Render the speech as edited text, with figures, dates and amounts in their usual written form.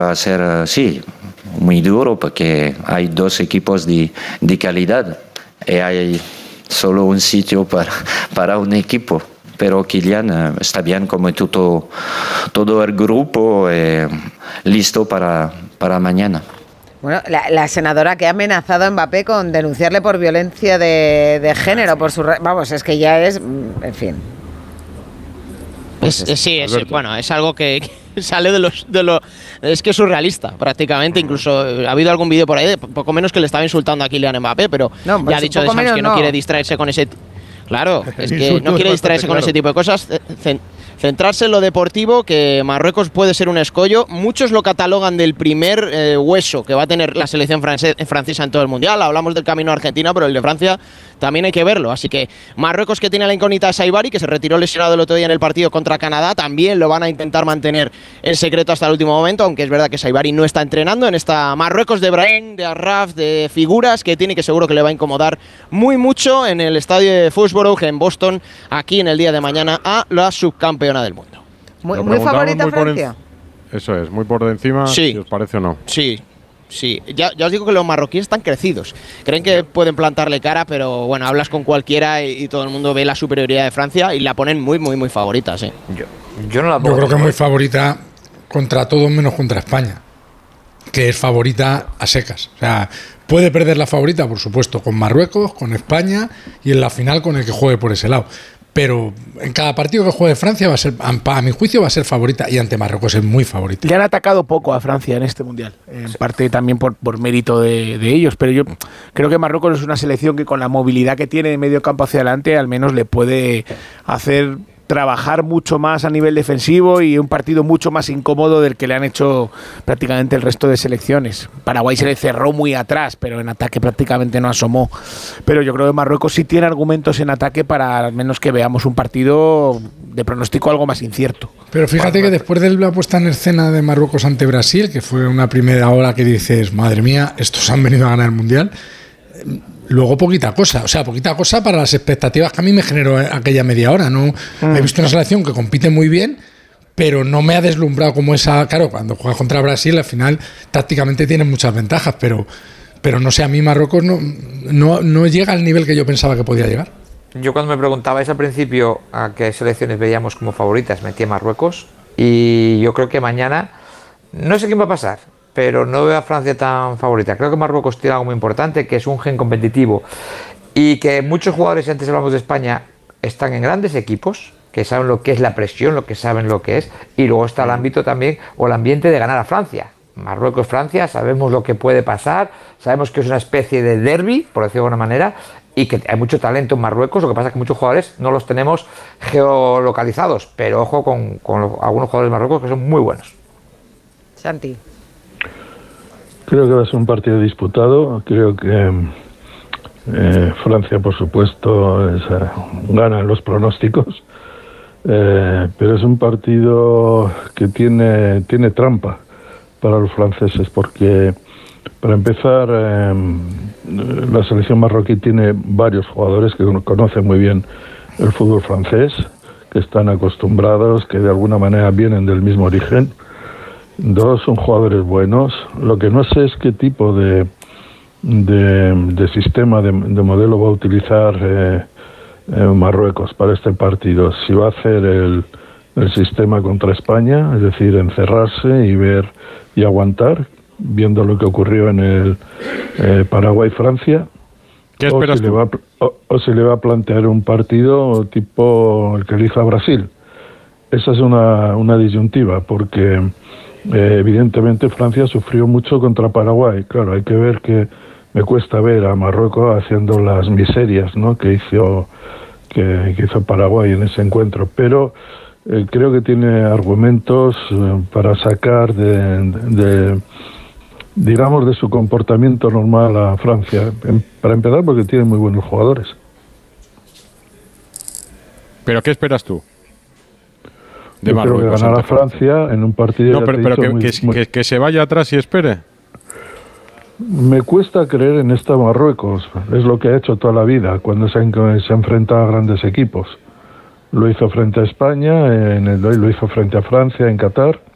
Va a ser, sí, muy duro porque hay dos equipos de calidad y hay solo un sitio para un equipo. Pero Kylian está bien como todo el grupo listo para mañana. Bueno, la senadora que ha amenazado a Mbappé con denunciarle por violencia de género, por su... Vamos, es que ya es... En fin. Bueno, es algo que sale de lo... Es que es surrealista, prácticamente. Incluso ha habido algún vídeo por ahí de poco menos que le estaba insultando a Kylian Mbappé, pero no, ya ha dicho de Sams que no quiere distraerse con ese... Claro, es que no quiere distraerse con ese tipo de cosas. Centrarse en lo deportivo, que Marruecos puede ser un escollo. Muchos lo catalogan del primer hueso que va a tener la selección francesa en todo el Mundial. Hablamos del camino a Argentina, pero el de Francia también hay que verlo. Así que Marruecos, que tiene la incógnita de Saibari, que se retiró lesionado el otro día en el partido contra Canadá, también lo van a intentar mantener en secreto hasta el último momento, aunque es verdad que Saibari no está entrenando en esta Marruecos de Brahim, de Arraf, de figuras que tiene, que seguro que le va a incomodar muy mucho en el estadio de Foxborough en Boston, aquí en el día de mañana, a la subcampeona del mundo. Muy favorita Francia. Eso es, muy por encima, sí, si os parece o no. Sí. Ya os digo que los marroquíes están crecidos. Creen que pueden plantarle cara, pero bueno, hablas con cualquiera y todo el mundo ve la superioridad de Francia y la ponen muy favorita, sí. Yo no la pongo. Yo creo que es muy favorita contra todos menos contra España, que es favorita a secas. O sea, puede perder la favorita, por supuesto, con Marruecos, con España y en la final con el que juegue por ese lado. Pero en cada partido que juegue Francia va a ser, a mi juicio, va a ser favorita, y ante Marruecos es muy favorita. Le han atacado poco a Francia en este Mundial, en parte también por mérito de ellos, pero yo creo que Marruecos es una selección que con la movilidad que tiene de medio campo hacia adelante al menos le puede hacer trabajar mucho más a nivel defensivo y un partido mucho más incómodo del que le han hecho prácticamente el resto de selecciones. Paraguay se le cerró muy atrás, pero en ataque prácticamente no asomó. Pero yo creo que Marruecos sí tiene argumentos en ataque para al menos que veamos un partido de pronóstico algo más incierto. Pero fíjate que después de la puesta en escena de Marruecos ante Brasil, que fue una primera hora que dices, madre mía, estos han venido a ganar el Mundial, luego poquita cosa para las expectativas que a mí me generó aquella media hora. No he visto una selección que compite muy bien, pero no me ha deslumbrado como esa. Claro, cuando juegas contra Brasil, al final tácticamente tiene muchas ventajas, pero no sé, a mí Marruecos no llega al nivel que yo pensaba que podía llegar. Yo cuando me preguntabais al principio a qué selecciones veíamos como favoritas, metí a Marruecos, y yo creo que mañana, no sé quién va a pasar, pero no veo a Francia tan favorita. Creo que Marruecos tiene algo muy importante, que es un gen competitivo, y que muchos jugadores, antes hablamos de España, están en grandes equipos, que saben lo que es la presión, lo que saben lo que es, y luego está el ámbito también, o el ambiente de ganar a Francia. Marruecos-Francia, sabemos lo que puede pasar, sabemos que es una especie de derbi, por decirlo de alguna manera, y que hay mucho talento en Marruecos. Lo que pasa es que muchos jugadores no los tenemos geolocalizados, pero ojo con algunos jugadores de Marruecos que son muy buenos. Santi. Creo que va a ser un partido disputado. Creo que Francia, por supuesto, gana en los pronósticos, pero es un partido que tiene trampa para los franceses, porque para empezar, la selección marroquí tiene varios jugadores que conocen muy bien el fútbol francés, que están acostumbrados, que de alguna manera vienen del mismo origen. Dos, son jugadores buenos. Lo que no sé es qué tipo de sistema, de modelo va a utilizar Marruecos para este partido. Si va a hacer el sistema contra España, es decir, encerrarse y ver y aguantar, viendo lo que ocurrió en el Paraguay-Francia, o si le va a plantear un partido tipo el que le hizo a Brasil. Esa es una disyuntiva, porque evidentemente Francia sufrió mucho contra Paraguay. Claro, hay que ver que me cuesta ver a Marruecos haciendo las miserias, ¿no?, que hizo Paraguay en ese encuentro, pero creo que tiene argumentos para sacar digamos, de su comportamiento normal a Francia. Para empezar, porque tiene muy buenos jugadores. ¿Pero qué esperas tú? Yo creo que ganar a Francia en un partido... No, pero que se vaya atrás y espere. Me cuesta creer en esta Marruecos. Es lo que ha hecho toda la vida cuando se ha enfrentado a grandes equipos. Lo hizo frente a España, lo hizo frente a Francia en Qatar,